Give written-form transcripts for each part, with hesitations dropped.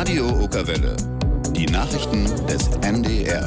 Radio Okerwelle. Die Nachrichten des NDR.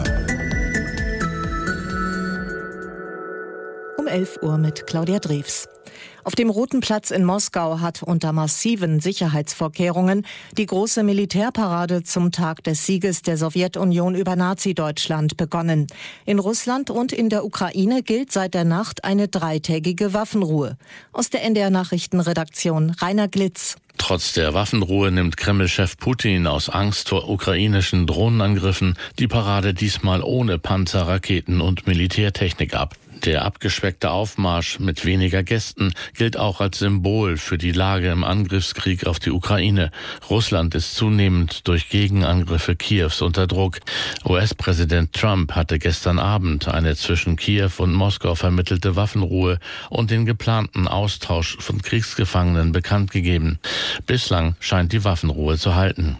Um 11 Uhr mit Claudia Drews. Auf dem Roten Platz in Moskau hat unter massiven Sicherheitsvorkehrungen die große Militärparade zum Tag des Sieges der Sowjetunion über Nazi-Deutschland begonnen. In Russland und in der Ukraine gilt seit der Nacht eine 3-tägige Waffenruhe. Aus der NDR-Nachrichtenredaktion Rainer Glitz. Trotz der Waffenruhe nimmt Kreml-Chef Putin aus Angst vor ukrainischen Drohnenangriffen die Parade diesmal ohne Panzer, Raketen und Militärtechnik ab. Der abgespeckte Aufmarsch mit weniger Gästen gilt auch als Symbol für die Lage im Angriffskrieg auf die Ukraine. Russland ist zunehmend durch Gegenangriffe Kiews unter Druck. US-Präsident Trump hatte gestern Abend eine zwischen Kiew und Moskau vermittelte Waffenruhe und den geplanten Austausch von Kriegsgefangenen bekannt gegeben. Bislang scheint die Waffenruhe zu halten.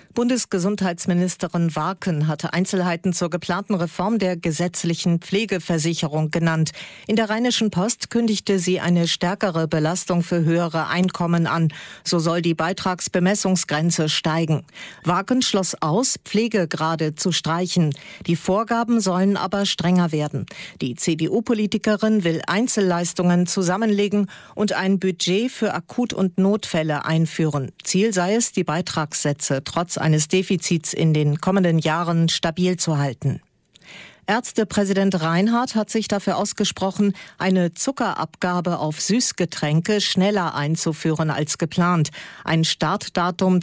Bundesgesundheitsministerin Warken hatte Einzelheiten zur geplanten Reform der gesetzlichen Pflegeversicherung genannt. In der Rheinischen Post kündigte sie eine stärkere Belastung für höhere Einkommen an. So soll die Beitragsbemessungsgrenze steigen. Warken schloss aus, Pflegegrade zu streichen. Die Vorgaben sollen aber strenger werden. Die CDU-Politikerin will Einzelleistungen zusammenlegen und ein Budget für Akut- und Notfälle einführen. Ziel sei es, die Beitragssätze trotz eines Defizits in den kommenden Jahren stabil zu halten. Ärztepräsident Reinhardt hat sich dafür ausgesprochen, eine Zuckerabgabe auf Süßgetränke schneller einzuführen als geplant. Ein Startdatum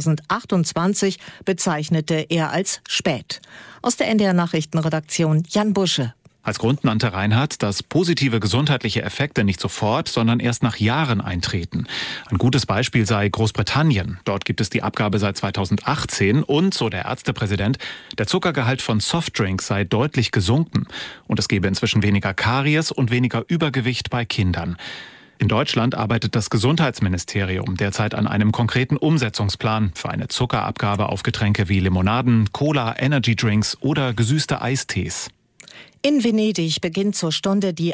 2028 bezeichnete er als spät. Aus der NDR-Nachrichtenredaktion Jan Busche. Als Grund nannte Reinhardt, dass positive gesundheitliche Effekte nicht sofort, sondern erst nach Jahren eintreten. Ein gutes Beispiel sei Großbritannien. Dort gibt es die Abgabe seit 2018 und, so der Ärztepräsident, der Zuckergehalt von Softdrinks sei deutlich gesunken. Und es gebe inzwischen weniger Karies und weniger Übergewicht bei Kindern. In Deutschland arbeitet das Gesundheitsministerium derzeit an einem konkreten Umsetzungsplan für eine Zuckerabgabe auf Getränke wie Limonaden, Cola, Energydrinks oder gesüßte Eistees. In Venedig beginnt zur Stunde die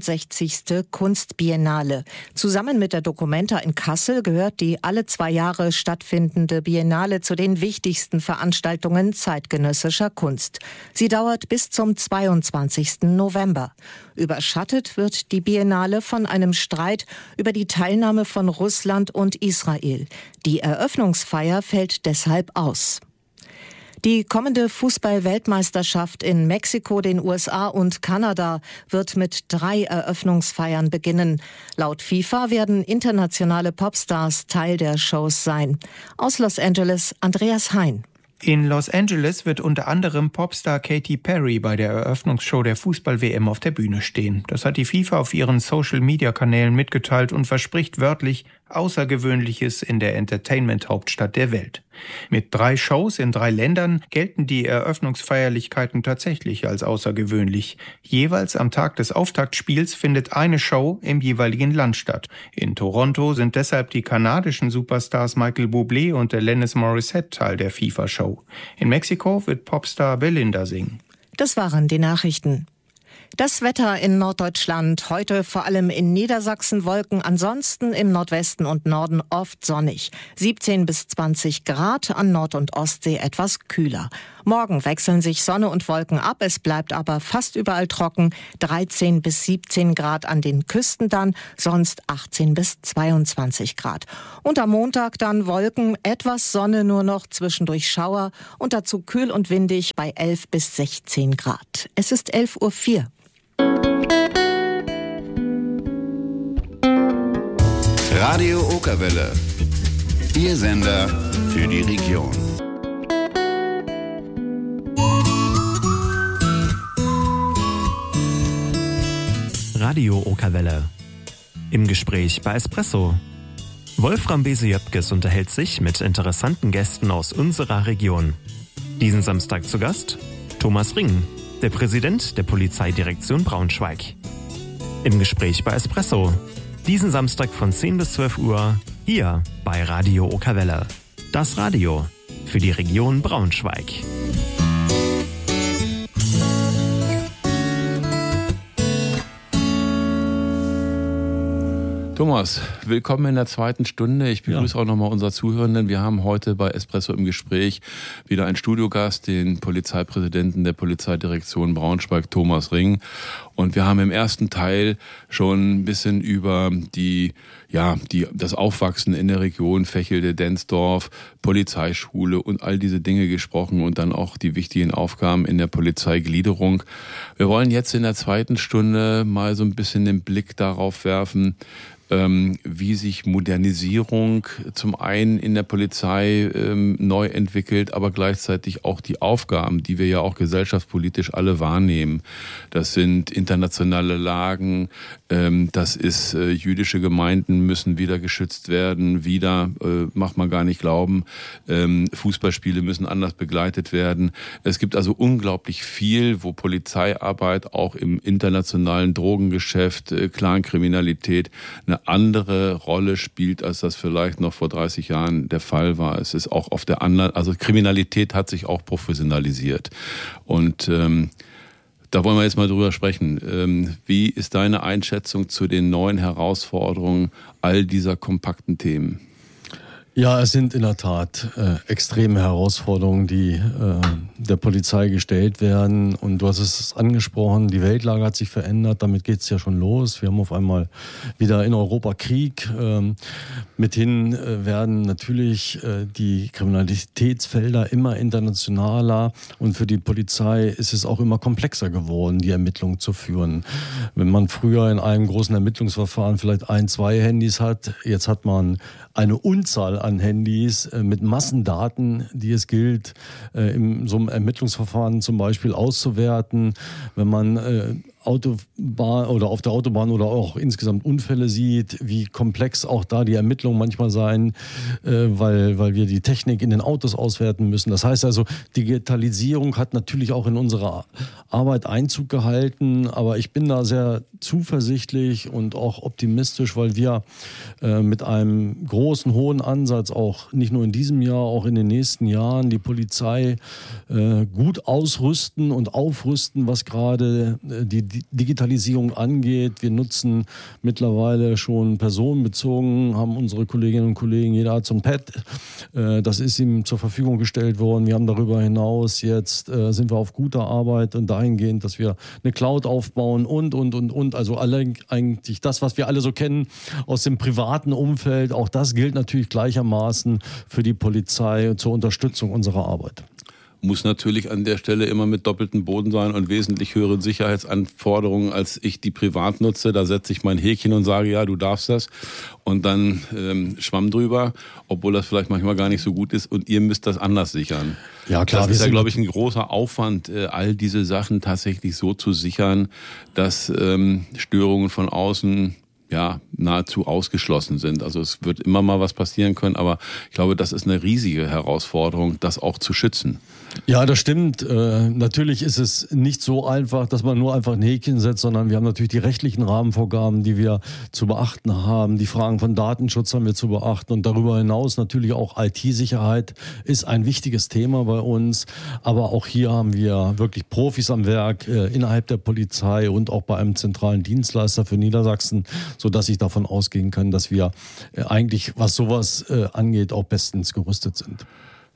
61. Kunstbiennale. Zusammen mit der Documenta in Kassel gehört die alle 2 Jahre stattfindende Biennale zu den wichtigsten Veranstaltungen zeitgenössischer Kunst. Sie dauert bis zum 22. November. Überschattet wird die Biennale von einem Streit über die Teilnahme von Russland und Israel. Die Eröffnungsfeier fällt deshalb aus. Die kommende Fußball-Weltmeisterschaft in Mexiko, den USA und Kanada wird mit 3 Eröffnungsfeiern beginnen. Laut FIFA werden internationale Popstars Teil der Shows sein. Aus Los Angeles Andreas Hein. In Los Angeles wird unter anderem Popstar Katy Perry bei der Eröffnungsshow der Fußball-WM auf der Bühne stehen. Das hat die FIFA auf ihren Social-Media-Kanälen mitgeteilt und verspricht wörtlich Außergewöhnliches in der Entertainment-Hauptstadt der Welt. Mit 3 Shows in 3 Ländern gelten die Eröffnungsfeierlichkeiten tatsächlich als außergewöhnlich. Jeweils am Tag des Auftaktspiels findet eine Show im jeweiligen Land statt. In Toronto sind deshalb die kanadischen Superstars Michael Bublé und Alanis Morissette Teil der FIFA-Show. In Mexiko wird Popstar Belinda singen. Das waren die Nachrichten. Das Wetter in Norddeutschland, heute vor allem in Niedersachsen Wolken, ansonsten im Nordwesten und Norden oft sonnig. 17 bis 20 Grad, an Nord- und Ostsee etwas kühler. Morgen wechseln sich Sonne und Wolken ab, es bleibt aber fast überall trocken. 13 bis 17 Grad an den Küsten dann, sonst 18 bis 22 Grad. Und am Montag dann Wolken, etwas Sonne nur noch, zwischendurch Schauer und dazu kühl und windig bei 11 bis 16 Grad. Es ist 11:04 Uhr. Radio Okerwelle. Ihr Sender für die Region. Radio Okerwelle. Im Gespräch bei Espresso. Wolfram Bese-Jöpkes unterhält sich mit interessanten Gästen aus unserer Region. Diesen Samstag zu Gast Thomas Ring, der Präsident der Polizeidirektion Braunschweig. Im Gespräch bei Espresso. Diesen Samstag von 10 bis 12 Uhr hier bei Radio Okerwelle. Das Radio für die Region Braunschweig. Thomas, willkommen in der zweiten Stunde. Ich begrüße auch nochmal unsere Zuhörenden. Wir haben heute bei Espresso im Gespräch wieder einen Studiogast, den Polizeipräsidenten der Polizeidirektion Braunschweig, Thomas Ring. Und wir haben im ersten Teil schon ein bisschen über das Aufwachsen in der Region Vechelde-Densdorf, Polizeischule und all diese Dinge gesprochen und dann auch die wichtigen Aufgaben in der Polizeigliederung. Wir wollen jetzt in der zweiten Stunde mal so ein bisschen den Blick darauf werfen, wie sich Modernisierung zum einen in der Polizei neu entwickelt, aber gleichzeitig auch die Aufgaben, die wir ja auch gesellschaftspolitisch alle wahrnehmen. Das sind internationale Lagen, das ist jüdische Gemeinden müssen wieder geschützt werden, macht man gar nicht glauben, Fußballspiele müssen anders begleitet werden. Es gibt also unglaublich viel, wo Polizeiarbeit auch im internationalen Drogengeschäft, Clankriminalität eine andere Rolle spielt, als das vielleicht noch vor 30 Jahren der Fall war. Es ist auch auf der anderen, also Kriminalität hat sich auch professionalisiert. Und da wollen wir jetzt mal drüber sprechen. Wie ist deine Einschätzung zu den neuen Herausforderungen all dieser kompakten Themen? Ja, es sind in der Tat extreme Herausforderungen, die der Polizei gestellt werden. Und du hast es angesprochen, die Weltlage hat sich verändert, damit geht's ja schon los. Wir haben auf einmal wieder in Europa Krieg. Mithin werden natürlich die Kriminalitätsfelder immer internationaler und für die Polizei ist es auch immer komplexer geworden, die Ermittlungen zu führen. Wenn man früher in einem großen Ermittlungsverfahren vielleicht 1, 2 Handys hat, jetzt hat man eine Unzahl an Handys mit Massendaten, die es gilt, in so einem Ermittlungsverfahren zum Beispiel auszuwerten. Wenn man Autobahn oder auf der Autobahn oder auch insgesamt Unfälle sieht, wie komplex auch da die Ermittlungen manchmal sein, weil wir die Technik in den Autos auswerten müssen. Das heißt also, Digitalisierung hat natürlich auch in unserer Arbeit Einzug gehalten, aber ich bin da sehr zuversichtlich und auch optimistisch, weil wir mit einem großen, hohen Ansatz auch nicht nur in diesem Jahr, auch in den nächsten Jahren die Polizei gut ausrüsten und aufrüsten, was gerade die Digitalisierung angeht. Wir nutzen mittlerweile schon personenbezogen, haben unsere Kolleginnen und Kollegen, jeder hat so ein Pad, das ist ihm zur Verfügung gestellt worden. Wir haben darüber hinaus jetzt, sind wir auf guter Arbeit und dahingehend, dass wir eine Cloud aufbauen und. Also eigentlich das, was wir alle so kennen aus dem privaten Umfeld, auch das gilt natürlich gleichermaßen für die Polizei zur Unterstützung unserer Arbeit. Muss natürlich an der Stelle immer mit doppeltem Boden sein und wesentlich höheren Sicherheitsanforderungen, als ich die privat nutze. Da setze ich mein Häkchen und sage, ja, du darfst das. Und dann Schwamm drüber, obwohl das vielleicht manchmal gar nicht so gut ist. Und ihr müsst das anders sichern. Ja, klar. Das ist ja, glaube ich, ein großer Aufwand, all diese Sachen tatsächlich so zu sichern, dass Störungen von außen nahezu ausgeschlossen sind. Also es wird immer mal was passieren können, aber ich glaube, das ist eine riesige Herausforderung, das auch zu schützen. Ja, das stimmt. Natürlich ist es nicht so einfach, dass man nur einfach ein Häkchen setzt, sondern wir haben natürlich die rechtlichen Rahmenvorgaben, die wir zu beachten haben. Die Fragen von Datenschutz haben wir zu beachten und darüber hinaus natürlich auch IT-Sicherheit ist ein wichtiges Thema bei uns. Aber auch hier haben wir wirklich Profis am Werk innerhalb der Polizei und auch bei einem zentralen Dienstleister für Niedersachsen, sodass ich davon ausgehen kann, dass wir eigentlich, was sowas angeht, auch bestens gerüstet sind.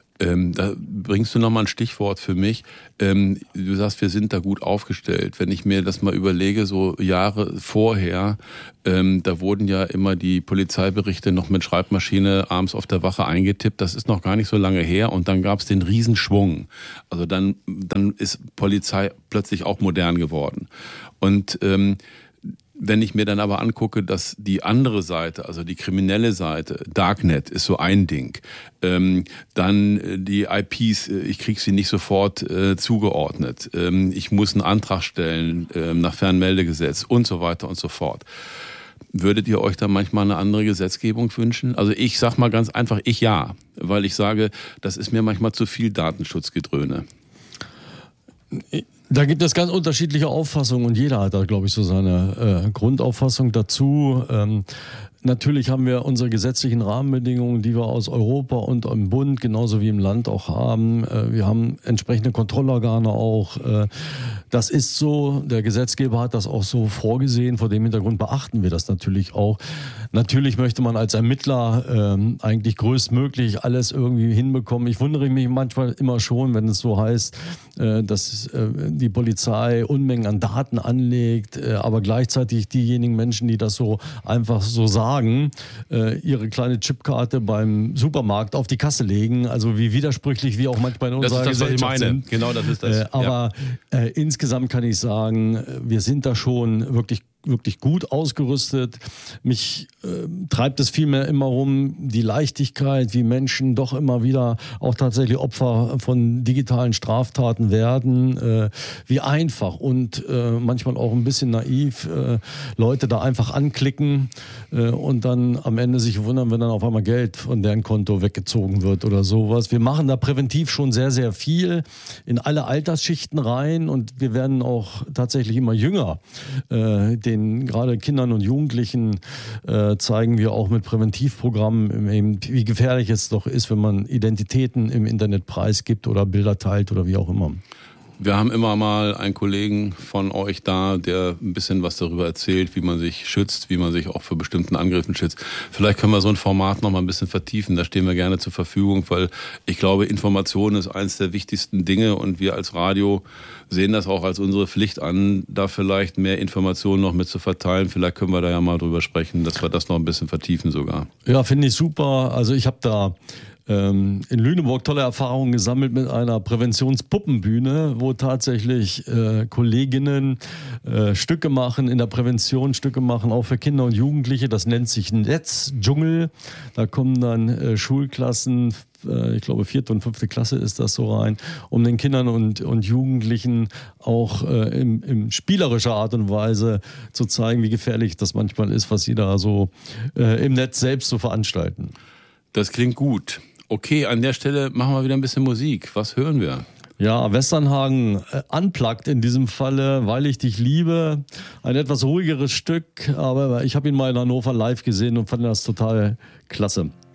Da bringst du nochmal ein Stichwort für mich. Du sagst, wir sind da gut aufgestellt. Wenn ich mir das mal überlege, so Jahre vorher, da wurden ja immer die Polizeiberichte noch mit Schreibmaschine abends auf der Wache eingetippt. Das ist noch gar nicht so lange her. Und dann gab es den Riesenschwung. Also dann ist Polizei plötzlich auch modern geworden. Und wenn ich mir dann aber angucke, dass die andere Seite, also die kriminelle Seite, Darknet ist so ein Ding, dann die IPs, ich kriege sie nicht sofort zugeordnet, ich muss einen Antrag stellen nach Fernmeldegesetz und so weiter und so fort. Würdet ihr euch da manchmal eine andere Gesetzgebung wünschen? Also ich sag mal ganz einfach, ja, weil ich sage, das ist mir manchmal zu viel Datenschutzgedröhne. Da gibt es ganz unterschiedliche Auffassungen und jeder hat da, glaube ich, so seine Grundauffassung dazu. Natürlich haben wir unsere gesetzlichen Rahmenbedingungen, die wir aus Europa und im Bund genauso wie im Land auch haben. Wir haben entsprechende Kontrollorgane auch. Das ist so, der Gesetzgeber hat das auch so vorgesehen. Vor dem Hintergrund beachten wir das natürlich auch. Natürlich möchte man als Ermittler eigentlich größtmöglich alles irgendwie hinbekommen. Ich wundere mich manchmal immer schon, wenn es so heißt, dass die Polizei Unmengen an Daten anlegt, aber gleichzeitig diejenigen Menschen, die das so einfach so sagen, ihre kleine Chipkarte beim Supermarkt auf die Kasse legen. Also wie widersprüchlich wir auch manchmal in unserer Gesellschaft sind. Genau, das ist das. Aber insgesamt kann ich sagen, wir sind da schon wirklich gut ausgerüstet. Mich treibt es vielmehr immer rum, die Leichtigkeit, wie Menschen doch immer wieder auch tatsächlich Opfer von digitalen Straftaten werden, wie einfach und manchmal auch ein bisschen naiv Leute da einfach anklicken und dann am Ende sich wundern, wenn dann auf einmal Geld von deren Konto weggezogen wird oder sowas. Wir machen da präventiv schon sehr, sehr viel in alle Altersschichten rein und wir werden auch tatsächlich immer jünger. Den gerade Kindern und Jugendlichen zeigen wir auch mit Präventivprogrammen, eben, wie gefährlich es doch ist, wenn man Identitäten im Internet preisgibt oder Bilder teilt oder wie auch immer. Wir haben immer mal einen Kollegen von euch da, der ein bisschen was darüber erzählt, wie man sich schützt, wie man sich auch vor bestimmten Angriffen schützt. Vielleicht können wir so ein Format noch mal ein bisschen vertiefen. Da stehen wir gerne zur Verfügung, weil ich glaube, Information ist eines der wichtigsten Dinge und wir als Radio sehen das auch als unsere Pflicht an, da vielleicht mehr Informationen noch mit zu verteilen. Vielleicht können wir da ja mal drüber sprechen, dass wir das noch ein bisschen vertiefen sogar. Ja, finde ich super. Also ich habe da in Lüneburg tolle Erfahrungen gesammelt mit einer Präventionspuppenbühne, wo tatsächlich Kolleginnen Stücke machen, in der Prävention Stücke machen, auch für Kinder und Jugendliche. Das nennt sich Netzdschungel. Da kommen dann Schulklassen, ich glaube 4. und 5. Klasse ist das so rein, um den Kindern und Jugendlichen auch in spielerischer Art und Weise zu zeigen, wie gefährlich das manchmal ist, was sie da so im Netz selbst so veranstalten. Das klingt gut. Okay, an der Stelle machen wir wieder ein bisschen Musik. Was hören wir? Ja, Westernhagen unplugged in diesem Falle, Weil ich dich liebe. Ein etwas ruhigeres Stück, aber ich habe ihn mal in Hannover live gesehen und fand das total klasse.